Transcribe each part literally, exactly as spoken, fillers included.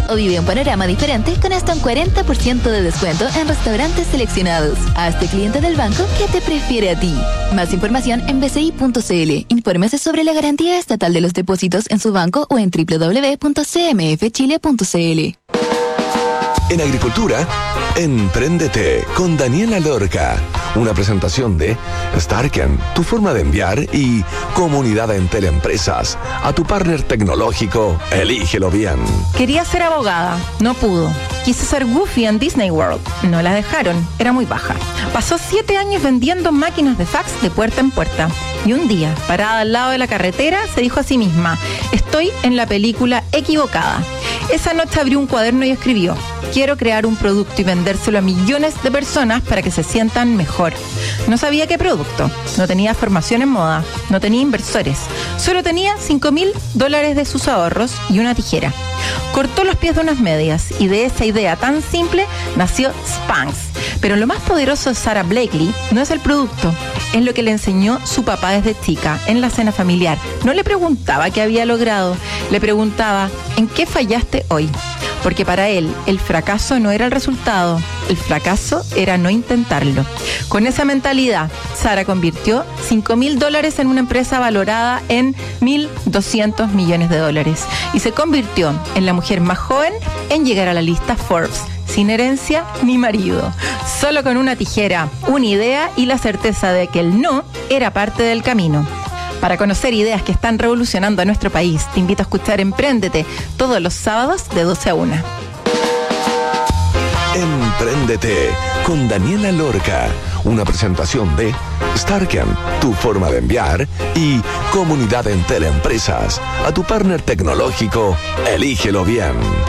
o vive un panorama diferente con hasta un cuarenta por ciento de descuento en restaurantes seleccionados. Hazte cliente del banco que te prefiere a ti. Más información en b c i punto c l. Infórmese sobre la garantía estatal de los depósitos en su banco o en w w w punto c m f chile punto c l. En Agricultura, Empréndete con Daniela Lorca. Una presentación de Starken, tu forma de enviar, y Comunidad Entel Empresas. A tu partner tecnológico, elígelo bien. Quería ser abogada, no pudo. Quiso ser Goofy en Disney World, no la dejaron, era muy baja. Pasó siete años vendiendo máquinas de fax de puerta en puerta. Y un día, parada al lado de la carretera, se dijo a sí misma: estoy en la película equivocada. Esa noche abrió un cuaderno y escribió: quiero crear un producto y vendérselo a millones de personas para que se sientan mejor. No sabía qué producto, no tenía formación en moda, no tenía inversores, solo tenía cinco mil dólares de sus ahorros y una tijera. Cortó los pies de unas medias y de esa idea tan simple nació Spanx. Pero lo más poderoso de Sara Blakely no es el producto, es lo que le enseñó su papá desde chica en la cena familiar. No le preguntaba qué había logrado, le preguntaba: ¿en qué fallaste hoy? Porque para él el fracaso no era el resultado, el fracaso era no intentarlo. Con esa mentalidad, Sara convirtió cinco mil dólares en una empresa valorada en mil doscientos millones de dólares y se convirtió en la mujer más joven en llegar a la lista Forbes, sin herencia ni marido, solo con una tijera, una idea y la certeza de que el no era parte del camino. Para conocer ideas que están revolucionando a nuestro país, te invito a escuchar Empréndete todos los sábados de doce a una. Empréndete con Daniela Lorca. Una presentación de Starken, tu forma de enviar, y Comunidad Entel Empresas. A tu partner tecnológico, elígelo bien.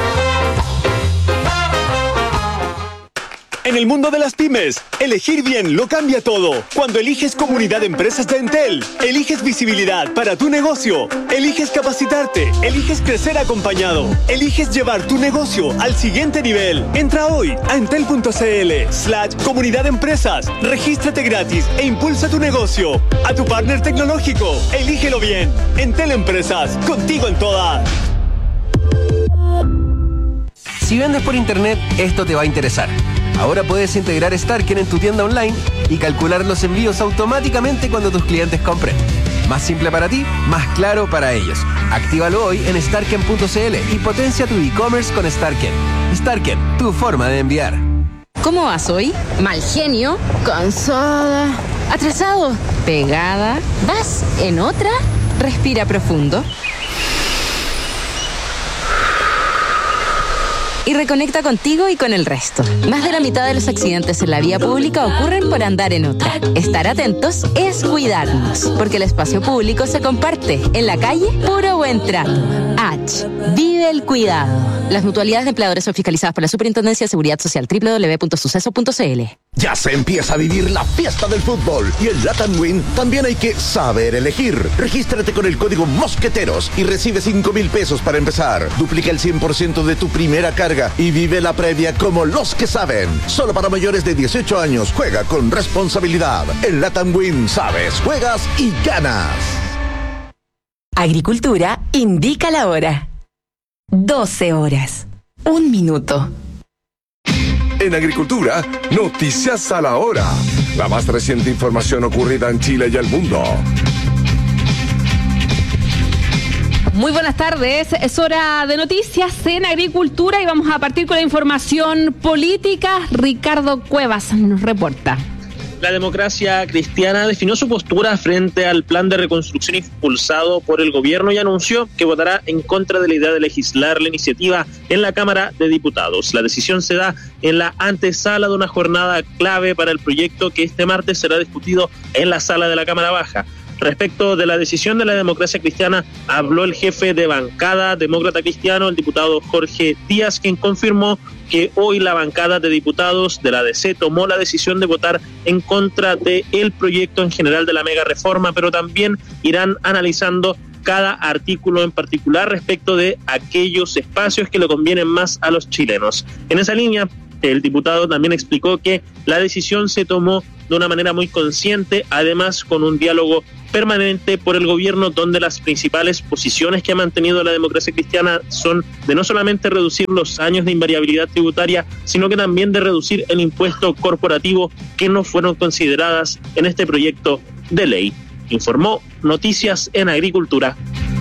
En el mundo de las pymes, elegir bien lo cambia todo. Cuando eliges Comunidad de Empresas de Entel, eliges visibilidad para tu negocio, eliges capacitarte, eliges crecer acompañado, eliges llevar tu negocio al siguiente nivel. Entra hoy a entel.cl slash Comunidad de Empresas, regístrate gratis e impulsa tu negocio. A tu partner tecnológico, elígelo bien. Entel Empresas, contigo en todas. Si vendes por internet, esto te va a interesar. Ahora puedes integrar Starken en tu tienda online y calcular los envíos automáticamente cuando tus clientes compren. Más simple para ti, más claro para ellos. Actívalo hoy en starken punto c l y potencia tu e-commerce con Starken. Starken, tu forma de enviar. ¿Cómo vas hoy? Mal genio, cansada, atrasado, pegada. ¿Vas en otra? Respira profundo. Y reconecta contigo y con el resto. Más de la mitad de los accidentes en la vía pública ocurren por andar en otra. Estar atentos es cuidarnos, porque el espacio público se comparte. En la calle, puro buen trato. H. Vive el cuidado. Las mutualidades de empleadores son fiscalizadas por la Superintendencia de Seguridad Social. doble u doble u doble u punto suceso punto c l. Ya se empieza a vivir la fiesta del fútbol y en Latam Win también hay que saber elegir. Regístrate con el código Mosqueteros y recibe cinco mil pesos para empezar. Duplica el cien por ciento de tu primera carga y vive la previa como los que saben. Solo para mayores de dieciocho años. Juega con responsabilidad. En Latam Win sabes, juegas y ganas. Agricultura indica la hora. doce horas. Un minuto. En Agricultura, noticias a la hora. La más reciente información ocurrida en Chile y el mundo. Muy buenas tardes, es hora de noticias en Agricultura y vamos a partir con la información política. Ricardo Cuevas nos reporta. La Democracia Cristiana definió su postura frente al plan de reconstrucción impulsado por el gobierno y anunció que votará en contra de la idea de legislar la iniciativa en la Cámara de Diputados. La decisión se da en la antesala de una jornada clave para el proyecto que este martes será discutido en la sala de la Cámara Baja. Respecto de la decisión de la Democracia Cristiana, habló el jefe de bancada demócrata cristiano, el diputado Jorge Díaz, quien confirmó que hoy la bancada de diputados de la D C tomó la decisión de votar en contra del proyecto en general de la mega reforma, pero también irán analizando cada artículo en particular respecto de aquellos espacios que le convienen más a los chilenos. En esa línea, el diputado también explicó que la decisión se tomó de una manera muy consciente, además con un diálogo permanente por el gobierno, donde las principales posiciones que ha mantenido la democracia cristiana son de no solamente reducir los años de invariabilidad tributaria, sino que también de reducir el impuesto corporativo, que no fueron consideradas en este proyecto de ley. Informó Noticias en Agricultura.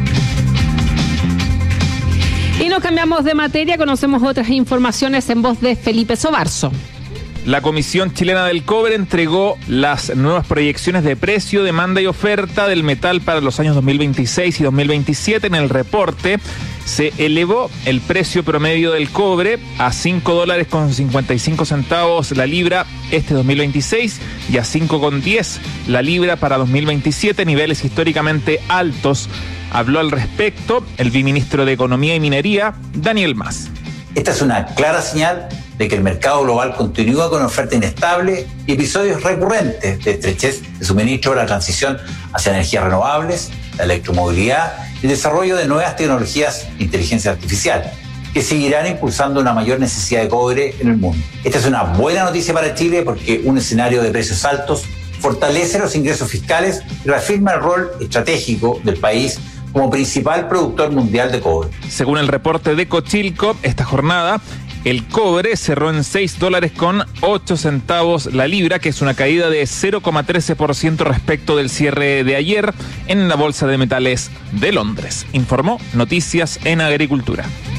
Y nos cambiamos de materia, conocemos otras informaciones en voz de Felipe Sobarzo. La Comisión Chilena del Cobre entregó las nuevas proyecciones de precio, demanda y oferta del metal para los años dos mil veintiséis y dos mil veintisiete. En el reporte se elevó el precio promedio del cobre a cinco dólares con cincuenta y cinco centavos la libra este dos mil veintiséis y a cinco con diez la libra para dos mil veintisiete, niveles históricamente altos. Habló al respecto el viceministro de Economía y Minería, Daniel Mas. Esta es una clara señal de que el mercado global continúa con oferta inestable y episodios recurrentes de estrechez de suministro, la transición hacia energías renovables, la electromovilidad y el desarrollo de nuevas tecnologías de inteligencia artificial, que seguirán impulsando una mayor necesidad de cobre en el mundo. Esta es una buena noticia para Chile porque un escenario de precios altos fortalece los ingresos fiscales y reafirma el rol estratégico del país como principal productor mundial de cobre. Según el reporte de Cochilco, esta jornada el cobre cerró en seis dólares con ocho centavos la libra, que es una caída de cero coma trece por ciento respecto del cierre de ayer en la Bolsa de Metales de Londres. Informó Noticias en Agricultura.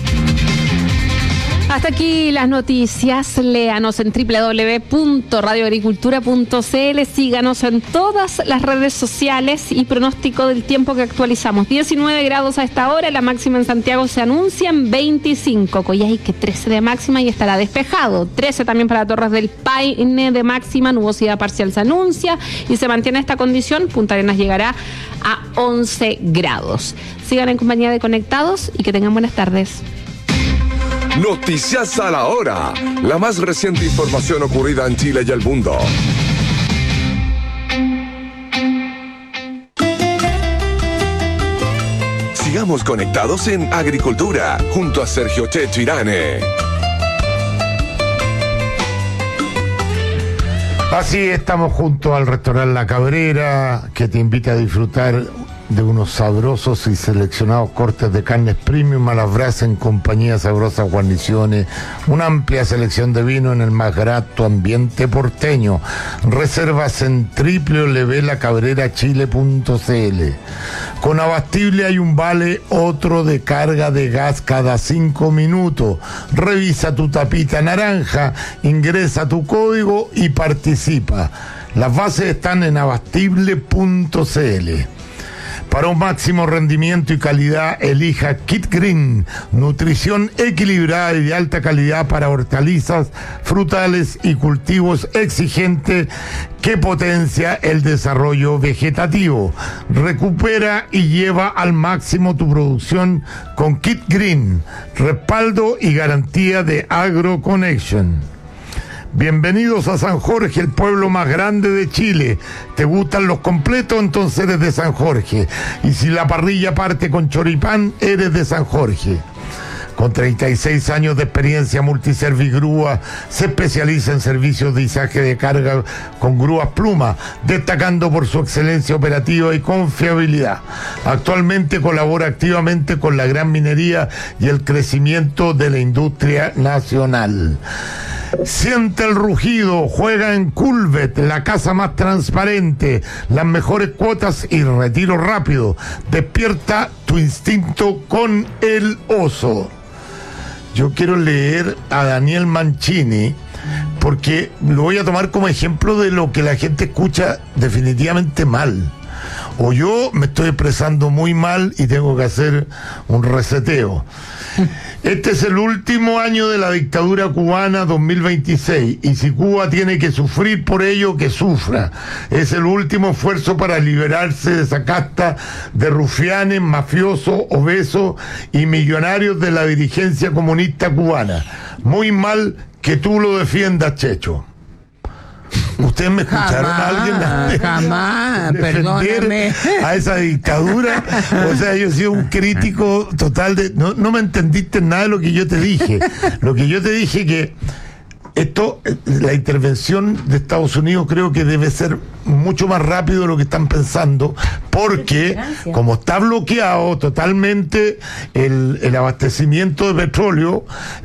Hasta aquí las noticias. Léanos en doble u doble u doble u punto radio agricultura punto c l. Síganos en todas las redes sociales y pronóstico del tiempo que actualizamos. diecinueve grados a esta hora. La máxima en Santiago se anuncia en veinticinco. Coyhaique trece de máxima y estará despejado. trece también para Torres del Paine de máxima. Nubosidad parcial se anuncia y se mantiene esta condición. Punta Arenas llegará a once grados. Sigan en compañía de Conectados y que tengan buenas tardes. Noticias a la hora. La más reciente información ocurrida en Chile y el mundo. Sigamos conectados en Agricultura junto a Sergio Checho Irane. Así estamos junto al restaurante La Cabrera, que te invita a disfrutar de unos sabrosos y seleccionados cortes de carnes premium a las brasas en compañía de sabrosas guarniciones, una amplia selección de vino en el más grato ambiente porteño. Reservas en doble u doble u doble u punto la cabrera chile punto c l. Con Abastible hay un vale otro de carga de gas cada cinco minutos. Revisa tu tapita naranja, ingresa tu código y participa. Las bases están en abastible punto c l. Para un máximo rendimiento y calidad, elija Kit Green, nutrición equilibrada y de alta calidad para hortalizas, frutales y cultivos exigentes que potencia el desarrollo vegetativo. Recupera y lleva al máximo tu producción con Kit Green, respaldo y garantía de AgroConnection. Bienvenidos a San Jorge, el pueblo más grande de Chile. ¿Te gustan los completos? Entonces eres de San Jorge. Y si la parrilla parte con choripán, eres de San Jorge. Con treinta y seis años de experiencia, Multiservigrúa se especializa en servicios de izaje de carga con grúas Pluma, destacando por su excelencia operativa y confiabilidad. Actualmente colabora activamente con la gran minería y el crecimiento de la industria nacional. Siente el rugido, juega en Culvet, la casa más transparente, las mejores cuotas y retiro rápido. Despierta tu instinto con el oso. Yo quiero leer a Daniel Mancini porque lo voy a tomar como ejemplo de lo que la gente escucha definitivamente mal. O yo me estoy expresando muy mal y tengo que hacer un reseteo. Este es el último año de la dictadura cubana dos mil veintiséis y si Cuba tiene que sufrir por ello, que sufra. Es el último esfuerzo para liberarse de esa casta de rufianes, mafiosos, obesos y millonarios de la dirigencia comunista cubana. Muy mal que tú lo defiendas, Checho. ¿Ustedes me escucharon jamás, a alguien de, jamás, defender perdóname. a esa dictadura? O sea, yo he sido un crítico total de... No, no me entendiste nada de lo que yo te dije. Lo que yo te dije que esto, la intervención de Estados Unidos creo que debe ser mucho más rápido de lo que están pensando, porque como está bloqueado totalmente el, el abastecimiento de petróleo,